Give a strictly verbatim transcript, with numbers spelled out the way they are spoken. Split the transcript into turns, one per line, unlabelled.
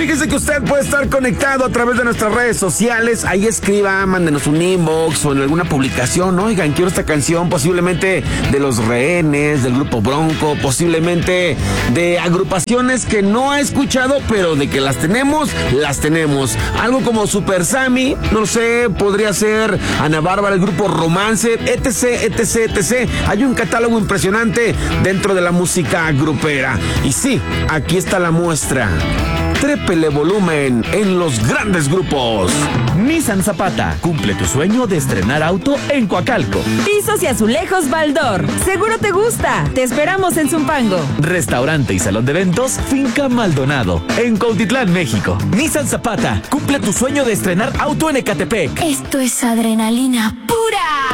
fíjese que usted puede estar conectado a través de nuestras redes sociales. Ahí escriba, mándenos un inbox o en alguna publicación. Oigan, quiero esta canción, posiblemente de Los Rehenes, del Grupo Bronco, posiblemente de agrupaciones que no ha escuchado, pero de que las tenemos, las tenemos. Algo como Super Sammy, no sé, podría ser Ana Bárbara, el Grupo Romance, etc, etc, etc. Hay un catálogo impresionante dentro de la música grupera. Y sí, aquí está la muestra. Trépele volumen en los grandes grupos.
Nissan Zapata, cumple tu sueño de estrenar auto en Coacalco.
Pisos y Azulejos Baldor, seguro te gusta. Te esperamos en Zumpango.
Restaurante y salón de eventos Finca Maldonado, en Cuautitlán, México. Nissan Zapata, cumple tu sueño de estrenar auto en Ecatepec.
Esto es adrenalina pura.